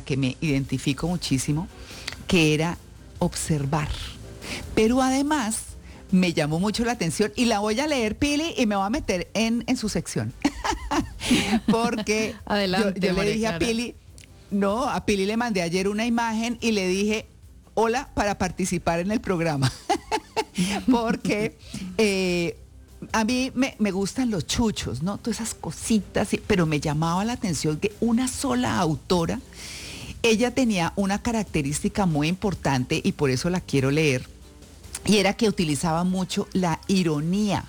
que me identifico muchísimo, que era observar. Pero además me llamó mucho la atención y la voy a leer, Pili, y me voy a meter en su sección. Porque adelante, yo le María dije Clara. a Pili le mandé ayer una imagen y le dije, hola, para participar en el programa. Porque a mí me gustan los chuchos, ¿no? Todas esas cositas, pero me llamaba la atención que una sola autora, ella tenía una característica muy importante y por eso la quiero leer, y era que utilizaba mucho la ironía,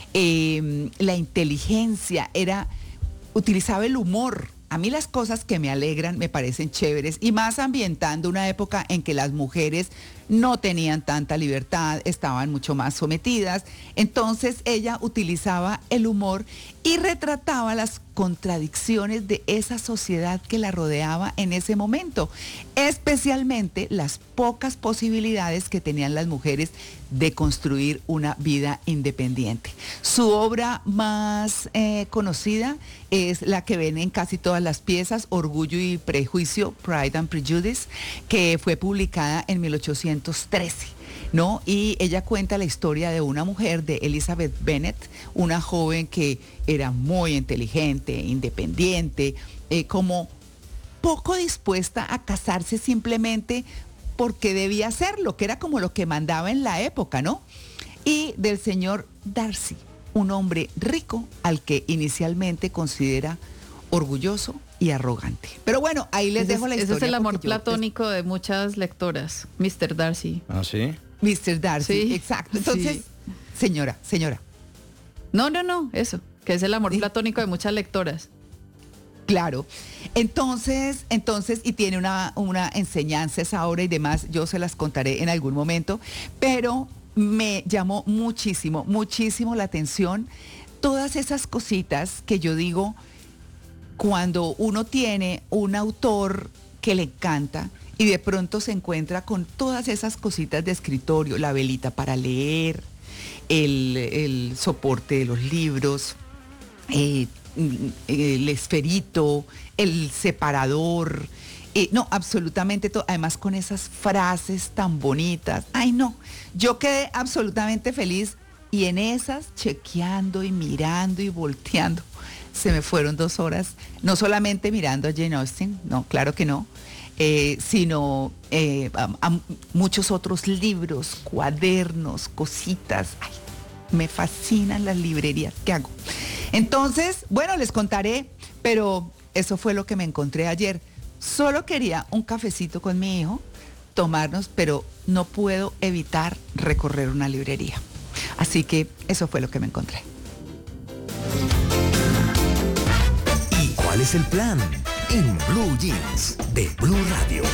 la inteligencia, utilizaba el humor. A mí las cosas que me alegran me parecen chéveres y más ambientando una época en que las mujeres no tenían tanta libertad, estaban mucho más sometidas. Entonces ella utilizaba el humor y retrataba las contradicciones de esa sociedad que la rodeaba en ese momento, especialmente las pocas posibilidades que tenían las mujeres de construir una vida independiente. Su obra más conocida es la que ven en casi todas las piezas, Orgullo y Prejuicio, Pride and Prejudice, que fue publicada en 1813. ¿No? Y ella cuenta la historia de una mujer, de Elizabeth Bennet, una joven que era muy inteligente, independiente, como poco dispuesta a casarse simplemente porque debía hacerlo, que era como lo que mandaba en la época, ¿no? Y del señor Darcy, un hombre rico al que inicialmente considera orgulloso y arrogante. Pero bueno, ahí les dejo la historia. Ese es el amor platónico de muchas lectoras, Mr. Darcy. ¿Ah, sí? Mr. Darcy, Sí, exacto. Entonces, sí. señora. No, eso, que es el amor platónico de muchas lectoras. Claro. Entonces, y tiene una enseñanza esa obra y demás, yo se las contaré en algún momento, pero me llamó muchísimo la atención todas esas cositas que yo digo, cuando uno tiene un autor que le encanta y de pronto se encuentra con todas esas cositas de escritorio, la velita para leer, el soporte de los libros, el esferito, el separador, no, absolutamente todo, además con esas frases tan bonitas. Ay, no, yo quedé absolutamente feliz y en esas, chequeando y mirando y volteando, se me fueron 2 horas, no solamente mirando a Jane Austen, no, claro que no, sino a muchos otros libros, cuadernos, cositas. Ay, me fascinan las librerías que hago. Entonces, bueno, les contaré, pero eso fue lo que me encontré ayer. Solo quería un cafecito con mi hijo, tomarnos, pero no puedo evitar recorrer una librería. Así que eso fue lo que me encontré. ¿Y cuál es el plan? En Blue Jeans de Blue Radio.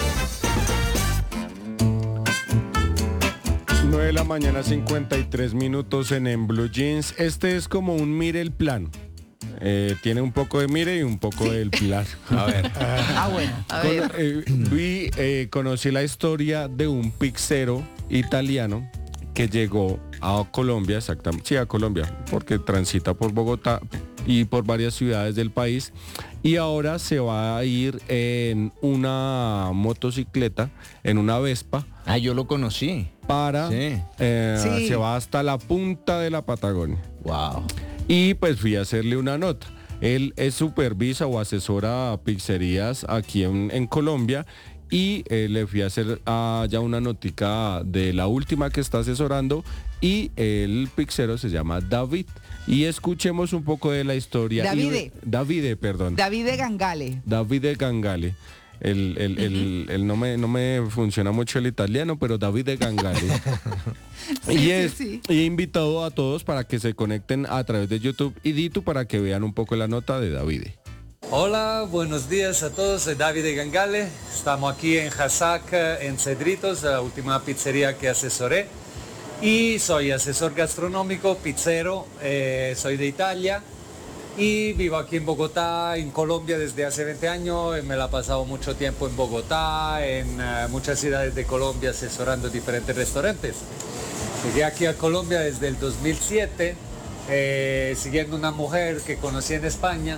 9 de la mañana, 53 minutos en Blue Jeans. Este es como un mire el plan. Tiene un poco de mire y un poco del plan. A ver. Bueno. A ver. Conocí la historia de un pizzero italiano que llegó a Colombia, exactamente, sí, a Colombia, porque transita por Bogotá y por varias ciudades del país, y ahora se va a ir en una motocicleta, en una Vespa. Ah, yo lo conocí. Sí. Se va hasta la punta de la Patagonia. Wow. Y pues fui a hacerle una nota. Él supervisa o asesora pizzerías aquí en Colombia, y le fui a hacer ya una notica de la última que está asesorando, y el pizzero se llama David. Y escuchemos un poco de la historia. Davide Gangale. Davide Gangale. El no me funciona mucho el italiano, pero Davide Gangale. Sí. Y he invitado a todos para que se conecten a través de YouTube y Ditu para que vean un poco la nota de Davide. Hola, buenos días a todos, soy Davide Gangale, estamos aquí en Jasac, en Cedritos, la última pizzería que asesoré, y soy asesor gastronómico, pizzero, soy de Italia y vivo aquí en Bogotá, en Colombia desde hace 20 años, me la he pasado mucho tiempo en Bogotá, en muchas ciudades de Colombia asesorando diferentes restaurantes. Llegué aquí a Colombia desde el 2007, siguiendo una mujer que conocí en España,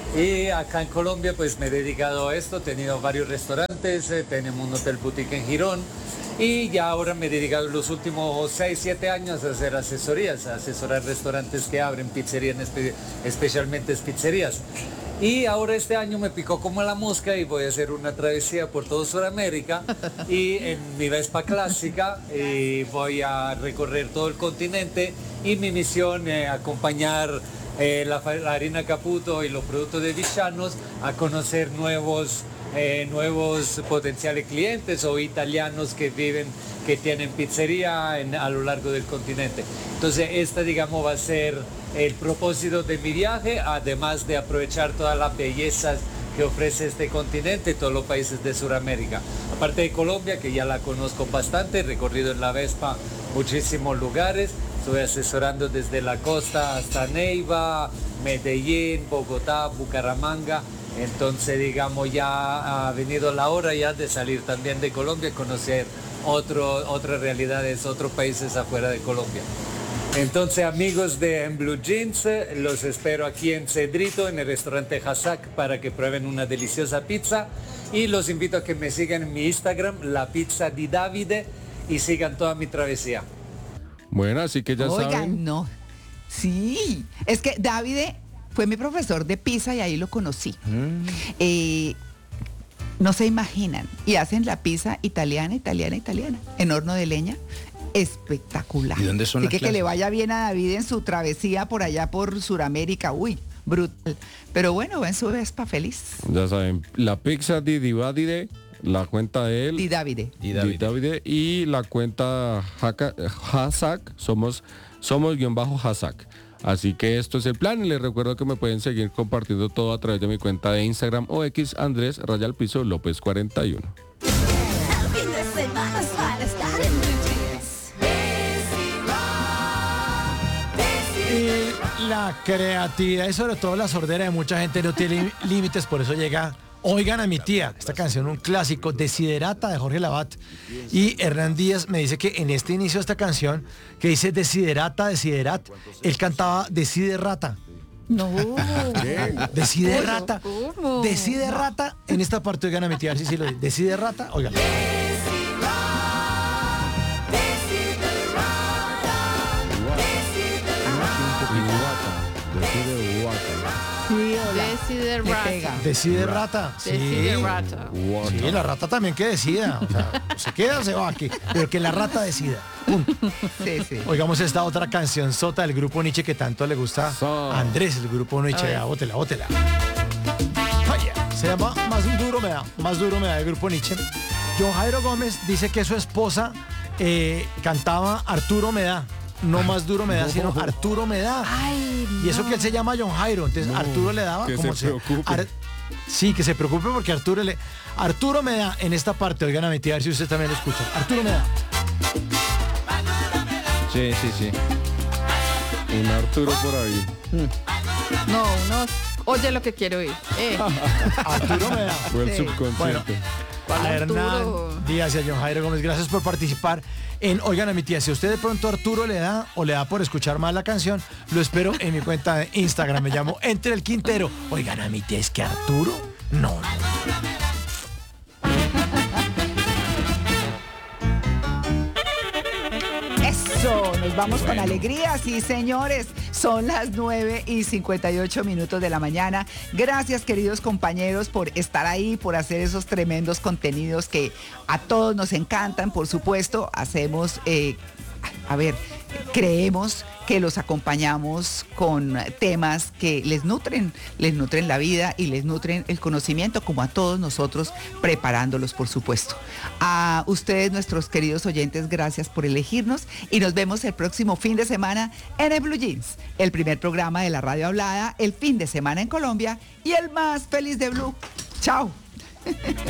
Y acá en Colombia pues me he dedicado a esto, he tenido varios restaurantes, tenemos un hotel boutique en Girón y ya ahora me he dedicado los últimos 6, 7 años a hacer asesorías, a asesorar restaurantes que abren pizzerías, especialmente pizzerías. Y ahora este año me picó como la mosca y voy a hacer una travesía por toda Sudamérica y en mi Vespa clásica y voy a recorrer todo el continente y mi misión es acompañar la harina Caputo y los productos de Villanos a conocer nuevos potenciales clientes o italianos que tienen pizzería a lo largo del continente. Entonces esta, digamos, va a ser el propósito de mi viaje, además de aprovechar todas las bellezas que ofrece este continente y todos los países de Sudamérica. Aparte de Colombia, que ya la conozco bastante, he recorrido en la Vespa muchísimos lugares, estuve asesorando desde la costa hasta Neiva, Medellín, Bogotá, Bucaramanga. Entonces, digamos, ya ha venido la hora ya de salir también de Colombia y conocer otras realidades, otros países afuera de Colombia. Entonces, amigos de En Blue Jeans, los espero aquí en Cedrito, en el restaurante Hasak, para que prueben una deliciosa pizza. Y los invito a que me sigan en mi Instagram, La Pizza di Davide, y sigan toda mi travesía. Bueno, así que ya Oigan, saben. no. Sí, es que Davide fue mi profesor de pizza y ahí lo conocí. No se imaginan. Y hacen la pizza italiana, en horno de leña. Espectacular. ¿Y dónde son Así las que clases? le vaya bien a David en su travesía por allá por Sudamérica. Uy, brutal. Pero bueno, va en su Vespa feliz. Ya saben, la pizza di Divadide, la cuenta de él. Y Davide. Y David. Di Davide, y la cuenta Hasak, somos _Hasak. Así que esto es el plan y les recuerdo que me pueden seguir compartiendo todo a través de mi cuenta de Instagram o X, Andrés _ López 41. El fin de semana es para estar en Blue Jeans. Y la creatividad y sobre todo la sordera de mucha gente no tiene límites, por eso llega Oigan a mi tía, esta canción, un clásico, Desiderata de Jorge Lavat. Y Hernán Díaz me dice que en este inicio de esta canción, que dice Desiderata, Desiderat, él cantaba Desiderata. No. Desiderata. ¿Cómo? Desiderata, en esta parte, oigan a mi tía, a ver si lo dice. Desiderata, oigan. Sí, hola. Desiderata. Me pega. Desiderata. Sí. Desiderata. Sí, la rata también que decida. O sea, se queda o se va aquí. Pero que la rata decida. Punto. Sí, sí. Oigamos esta otra canción sota del grupo Nietzsche que tanto le gusta a Andrés, el grupo Nietzsche. A ver. Bótela, bótela. Vaya, se llama Más duro me da el grupo Nietzsche. John Jairo Gómez dice que su esposa cantaba Arturo me da. No Más duro me da, sino Arturo me da. Ay, Y eso que él se llama John Jairo. Entonces Arturo le daba que como se preocupe. sí, que se preocupe porque Arturo me da en esta parte. Oigan a mi tía, a ver si ustedes también lo escuchan. Arturo me da. Sí, sí, sí. Un Arturo por ahí. no, oye lo que quiero oír. Arturo me da. Fue el Sí. subconsciente. ¿Cuál A Hernán Arturo? Díaz y a John Jairo Gómez, gracias por participar en Oigan a mi tía. Si usted de pronto Arturo le da o le da por escuchar más la canción, lo espero en mi cuenta de Instagram. Me llamo Entre el Quintero. Oigan a mi tía, ¿es que Arturo? No. Eso, nos vamos con alegría, sí señores, son las 9:58 de la mañana. Gracias queridos compañeros por estar ahí, por hacer esos tremendos contenidos que a todos nos encantan, por supuesto, hacemos, creemos que los acompañamos con temas que les nutren la vida y les nutren el conocimiento, como a todos nosotros, preparándolos, por supuesto. A ustedes, nuestros queridos oyentes, gracias por elegirnos y nos vemos el próximo fin de semana en el Blue Jeans, el primer programa de la radio hablada, el fin de semana en Colombia y el más feliz de Blue. Chao.